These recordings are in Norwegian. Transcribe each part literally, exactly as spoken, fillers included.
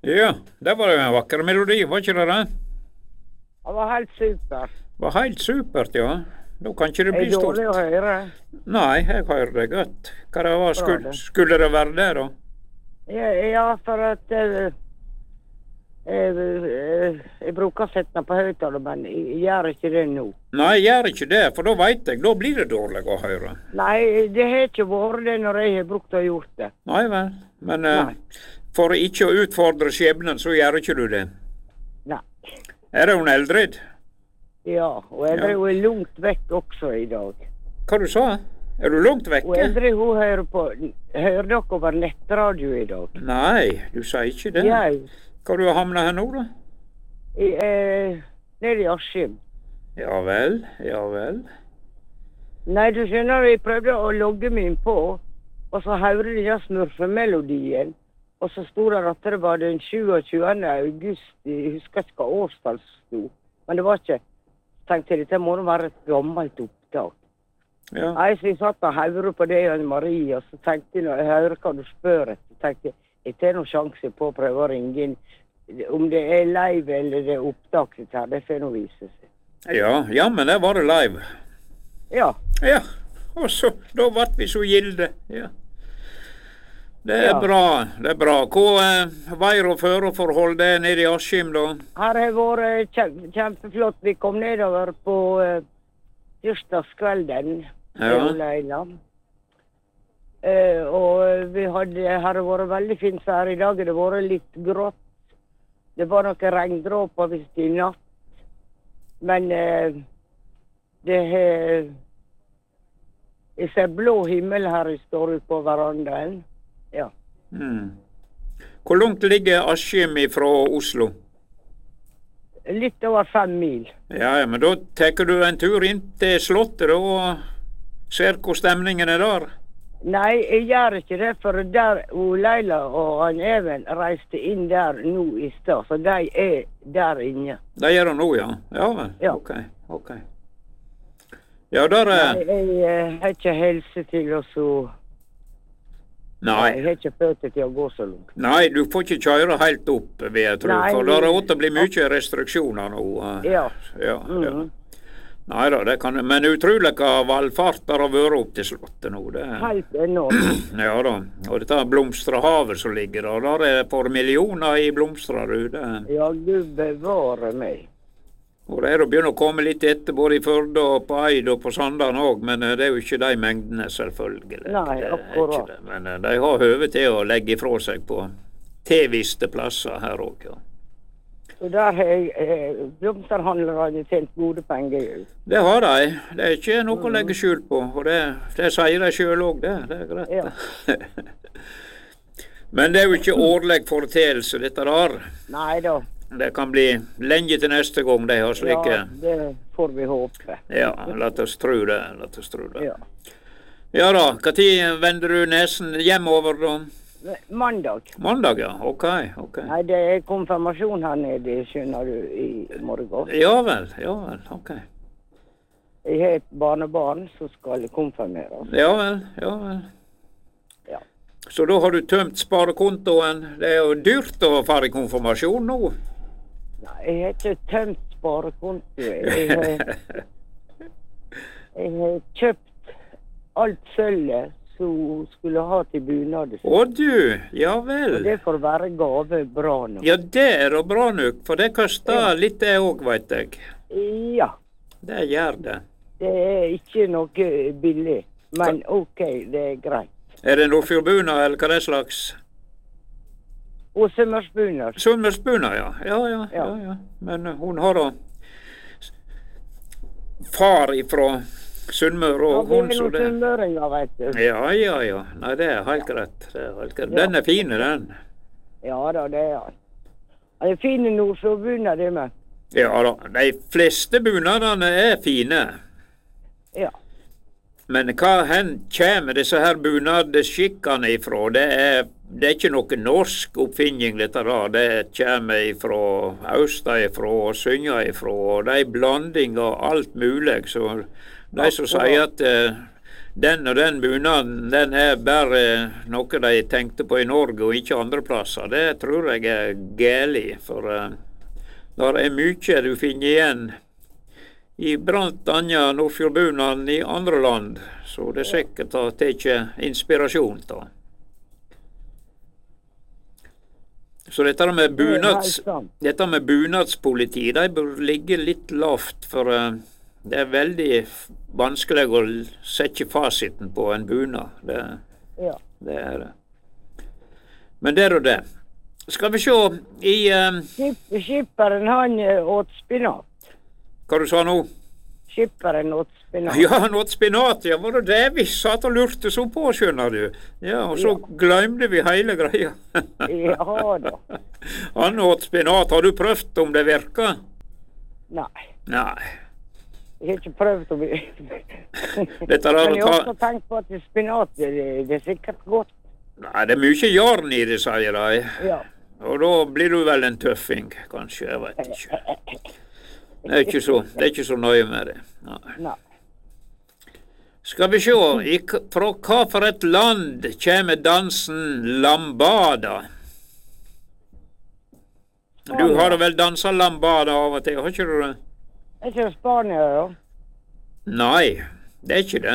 Ja, det var jo en vakker melodi, var ikke det det? Det var helt super. Det var helt supert, ja. Da kan ikke det Er bli det stort. dårlig å høre? Nei, jeg hører det godt. Hva det var, Bra, skulle, det. skulle det være det da? Ja, ja for at eh, eh, eh, jeg bruker å sette den på høyttaler, men jeg gjør ikke det nå. Nei, jeg gjør ikke det, for da vet jeg, da blir det dårlig å høre. Nei, det har ikke vært det når jeg har brukt å gjort det. Nei vel, men eh, Nei. for ikke å utfordre skjebnen, så gjør ikke du det. Nei. Er hun eldre? Ja, og eldre Ja. hun er langt vekk også i dag. Hva du sa? Er du langt Og vekke? eldre hun hører på, hører dere over nettradio i dag? Nei, du sier ikke det. Jeg, Hva du har hamnet her nå da? jeg er nede i Askim. Ja vel, ja vel. Nei, du skjønner, jeg prøvde å logge meg inn på, og så hørte jeg smurfemelodien, og så sto det at det var den tjueåttende august, jeg husker ikke hva årstall sto, men det var ikke, tenkte jeg, dette må det være et gammelt opptak. Ja. Nei, så jeg satt og hørte på det, Anne Marie, og så tenkte jeg, når jeg hører hva du spør etter, tenkte jeg, jeg tar noen sjanse på å prøve å ringe inn, om det er live eller det er opptaket her, det får nå vise seg. Ja, ja, men det var det live. Ja, Ja, og så, da ble vi så gilde. Ja. Det er Ja. bra, det er bra. Hva eh, veier og føreforhold det er nede i Askim da? her har vært kjem, kjempeflott. Vi kom nedover på uh, tirsdagskvelden, Ja. og Leila. Uh, og vi hadde, her har vært veldig fint vær. I dag har det vært litt grått. Det var noen regndråper visst i natt. Men uh, det har Jeg ser blå himmel her jeg står ute på verandaen. Ja. Mm. Hvor langt ligger Askim fra Oslo? Litt over fem mil. Ja, ja, men da tar du en tur inn til slottet da, og ser hvor stemningen er der. Nei, jeg gjør ikke det, for der og Leila og han Even reiste inn der nå i stad, så de er der inne. Det gjør du nå, ja. Ja vel, Ja. ok, ok. Ja, der er... Nei, jeg eh, har ikke helse til å så... Nei. Jeg har ikke føtter til å gå så langt. Nei, du får ikke kjøre helt opp, vil jeg tro, Nei. for der er åtte blir mye restriksjoner nå. eh. Ja. Ja, ja. Mhm. Nei da, det kan men utrolig hva valfart der har vært opp til slottet nå. Det, Helt enormt. ja da, og dette blomsterhavet som ligger der, der er for millioner i blomstrer, du. Det. Ja, Gud bevare meg. Og det er å begynne å komme litt etter, både i Førde og på Eid og på Sandane òg, men eh, det er jo ikke de mengdene, selvfølgelig. Nei, Det er akkurat. ikke det. Men eh, de har høve til å legge ifra seg på tilviste plasser her òg, ja. Og der har jeg eh, blomsterhandlerne tjent gode penger. Det har de. Det er ikke noe å legge skjul på, og det, det sier de sjøl òg, det. Det er greit. Ja. Men det er jo ikke årlig foreteelse, dette der. Nei da. Det kan bli lenge til neste gang de har slike. Ja, det får vi håpe. Ja, la oss tro det. La oss tro det. Ja. Ja da, når vender du nesen hjemover da? Mandag. Mandag, ja. Ok, ok. Nei, det er konfirmasjon her nede, skjønner du, i morgen. Ja vel, ja vel, ok. Jeg har et barnebarn som skal konfirmeres. Ja vel, ja vel. Ja. Så da har du tømt sparekontoen. Det er jo dyrt å fare i konfirmasjon nå. Nei, jeg har ikke tømt sparekonto. Jeg har, jeg har kjøpt alt sølvet som skulle ha til bunaden. Å du, ja Og vel. det får være gave bra nå. Ja, det er da bra nok, for det koster Ja. litt det òg, veit jeg. Ja, Det gjør det. det er ikke noe billig, men ok, det er greit. Er det noe fyrbunad, eller hva det er slags? Og sømmersbunad. Sunnmørsbunad, ja. Ja, ja, ja, Ja. ja. Men uh, hun har da far ifra Sunnmøre, Ja, og det hun er så noen det. sunnmøringer, vet du. Ja, ja, ja. Nei, det er helt greit. Det er helt greit. Den er fin, den. Ja da, det er han. Han er fin i Nordsjøbunad, det med. Ja da. De fleste bunadene er fine. Ja. Men hva hen kommer disse her bunadskikkene ifra? Det er, det er ikke noe norsk oppfinning, dette da. Det kommer ifra østenifra og søndenifra, og det er blanding av alt mulig. Så de som sier at eh, den og den bunaden, den er bare noe de tenkte på i Norge og ikke andre plasser. Det tror jeg er gæli, for uh, det er mye du finner igjen i blant annet Nordfjordbunaden i andre land, så det er sikkert å ta inspirasjon da. Så dette med, bunads, dette med bunadspoliti, de bør ligge litt lavt, for uh, det er veldig vanskelig å sette fasiten på en bunad. Det, ja. det er det. Men det er jo det. Skal vi se i... Uh, Skipperen, han åt spinat. Hva du sa nå? Skipperen åt spinat. Ja, han åt spinat, ja. Var det det vi satt og lurte så på, skjønner du? Ja, og så ja. Glemte vi hele greia. Ja da. Han åt spinat. Har du prøvd om det virker? Nei. Nei. Jeg har ikke prøvd å bli... Dette er Men jeg har ta... også tenkt på at spinat, det, det er sikkert godt. Nei, det er mye jarn i det, sier de. Ja. Og da blir du vel en tøffing, kanskje, jeg vet ikke. Det er ikke så, det er ikke så nøye med det. Nei. Nei. Skal vi se, i, fra hva for et land kommer dansen lambada? Du har vel danset lambada av og til, har ikke du det? Er ikke det Spania, da? Nei, det er ikke det.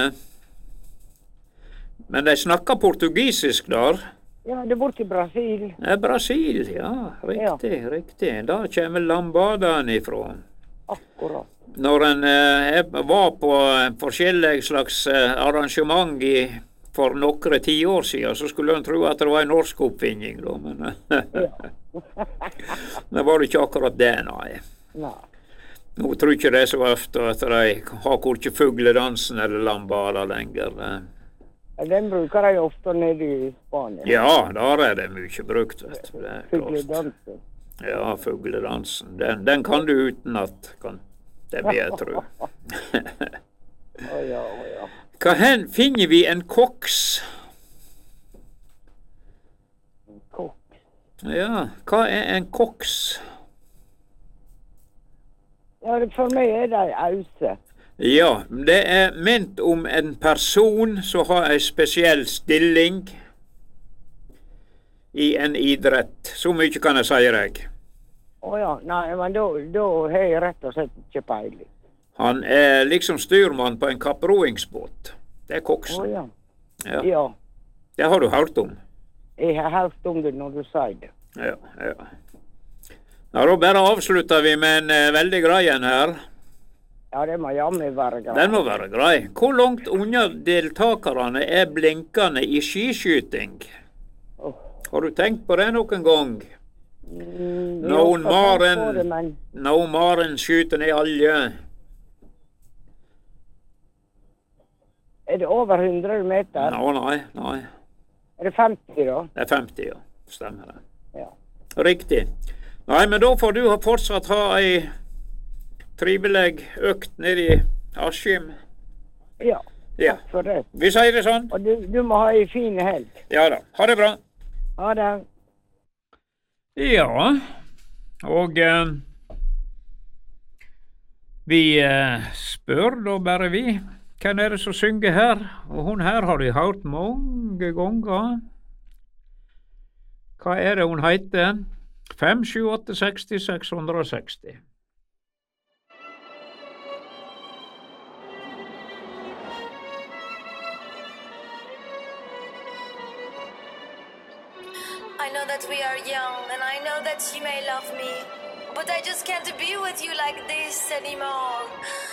Men de snakker portugisisk der. Ja, det er borte i Brasil. Det er Brasil, ja. Riktig, ja. riktig. Da kommer lambadaen ifra. Akkurat. Når en eh, var på forskjellige slags eh, arrangement i, for noen tiår siden, så skulle en tro at det var en norsk oppfinning, da, men ja. Det var det ikke akkurat det, nei. Nei. Nå tror jeg ikke det er så ofte at de har ikke fugledansen eller lambada lenger. Den bruker de ofte nede i Spania. Ja, der er det mye brukt, vet du. Fugledansen. Ja, fugledansen. Den, den kan du utenat, kan det vil jeg tro. Å ja, å ja. Hva hen finner vi en koks? En koks? Ja, hva er en koks? Ja, for meg er det en ause. Ja, det er ment om en person som har en spesiell stilling i en idrett. Så mye kan jeg si deg. Å ja, nei, men da, da har jeg rett og slett ikke peiling. Han er liksom styrmann på en kapproingsbåt. Det er koksen. Å ja. Ja. Ja. Det har du hørt om? Jeg har hørt om det når du sier det. Ja, ja. Ja, da bare avslutter vi med en uh, veldig grei en her. Ja, det må jammen være grei. Den må være grei. Hvor langt unna deltakerne er blinkende i skiskyting? Oh. Har du tenkt på det noen gang? Mm, Noen maren, det, men... noen maren skyter ned alje. Er det over hundre meter? Nå, nei, nei. Er det femti da? Det er femti, ja. Stemmer det. Ja. Riktig. Nei, men da får du fortsatt ha ei trivelig økt nede i Askim. Ja, takk Ja. for det. Vi sier det sånn. Og du, du må ha ei fin helg. Ja da. Ha det bra. Ha det. Ja, og eh, vi eh, spør da bare vi. Hvem er det som synger her? Og hun her har de hørt mange ganger. Hva er det hun heter? fem sju åtte seks seks seks. I know that we are young, and I know that you may love me, but I just can't be with you like this anymore.